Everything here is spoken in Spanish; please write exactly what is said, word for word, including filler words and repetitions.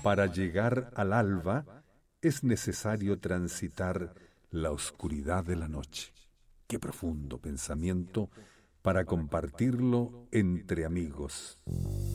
Para llegar al alba es necesario transitar la oscuridad de la noche. Qué profundo pensamiento para compartirlo entre amigos.